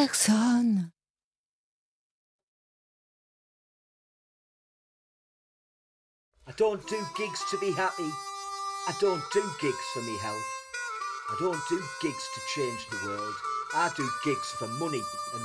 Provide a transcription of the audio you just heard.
personne. I don't do gigs to be happy. I don't do gigs for me health. I don't do gigs to change the world. I do gigs for money and